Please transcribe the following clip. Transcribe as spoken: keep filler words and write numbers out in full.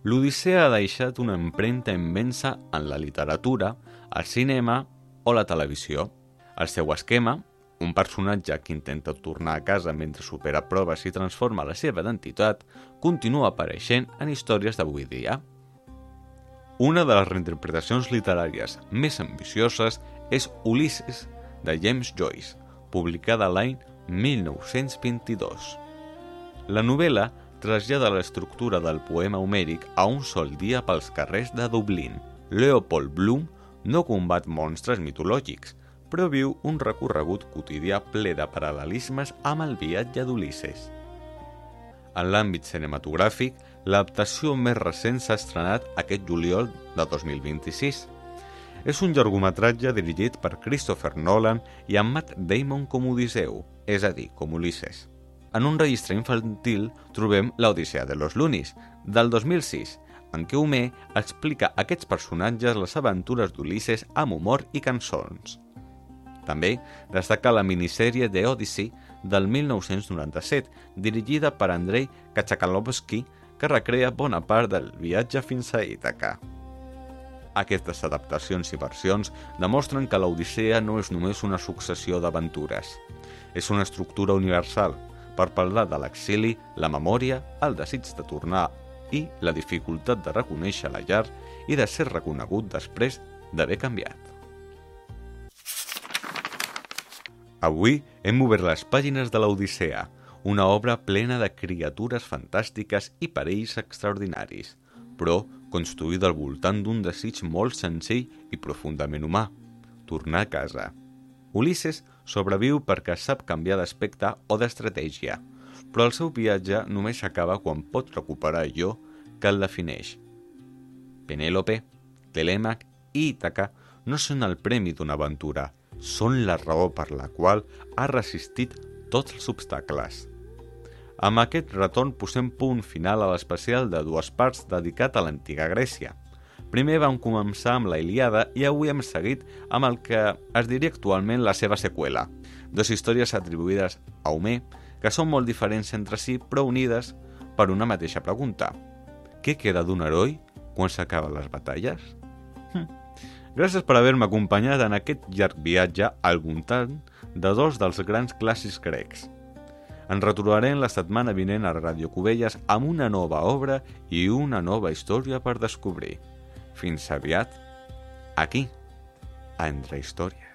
L'Odissea ha deixat una empremta immensa en la literatura, el cinema o la televisió. El seu esquema, un personatge que intenta tornar a casa mentre supera proves i transforma la seva identitat, continua apareixent en històries d'avui dia. Una de les reinterpretacions literàries més ambicioses és Ulisses, de James Joyce, publicada l'any mil nou-cents vint-i-dos. La novel·la trasllada l'estructura del poema homèric a un sol dia pels carrers de Dublín. Leopold Bloom no combat monstres mitològics, però viu un recorregut quotidià ple de paral·lelismes amb el viatge d'Ulisses. En l'àmbit cinematogràfic, l'adaptació més recent s'ha estrenat aquest juliol de dos mil vint-i-sis. És un llargometratge dirigit per Christopher Nolan i amb Matt Damon com Odisseu, és a dir, com Ulisses. En un registre infantil trobem l'Odissea de los Lunis, del dos mil sis, en què Homer explica a aquests personatges les aventures d'Ulisses amb humor i cançons. També destaca la minissèrie The Odyssey del mil nou-cents noranta-set, dirigida per Andrei Kachakalovsky, que recrea bona part del viatge fins a Ítaca. Aquestes adaptacions i versions demostren que l'Odissea no és només una successió d'aventures. És una estructura universal per parlar de l'exili, la memòria, el desig de tornar i la dificultat de reconèixer la llar i de ser reconegut després d'haver canviat. Avui hem obert les pàgines de l'Odissea, una obra plena de criatures fantàstiques i perills extraordinaris, però construïda al voltant d'un desig molt senzill i profundament humà: tornar a casa. Ulisses sobreviu perquè sap canviar d'aspecte o d'estratègia, però el seu viatge només acaba quan pot recuperar allò que el defineix. Penèlope, Telèmac i Ítaca no són el premi d'una aventura, són la raó per la qual ha resistit tots els obstacles. Amb aquest retorn posem punt final a l'especial de dues parts dedicat a l'antiga Grècia. Primer vam començar amb la Ilíada i avui hem seguit amb el que es diria actualment la seva seqüela, dues històries atribuïdes a Homer que són molt diferents entre si però unides per una mateixa pregunta: què queda d'un heroi quan s'acaben les batalles? Hm. Gràcies per haver-me acompanyat en aquest llarg viatge al voltant de dos dels grans clàssics grecs. Ens retrobarem la setmana vinent a Ràdio Cubelles amb una nova obra i una nova història per descobrir. Fins aviat, aquí, a Entre Històries.